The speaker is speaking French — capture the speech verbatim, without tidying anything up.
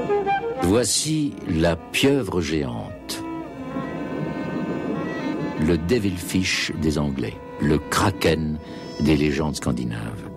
Voici la pieuvre géante, le devilfish des Anglais, le kraken des légendes scandinaves.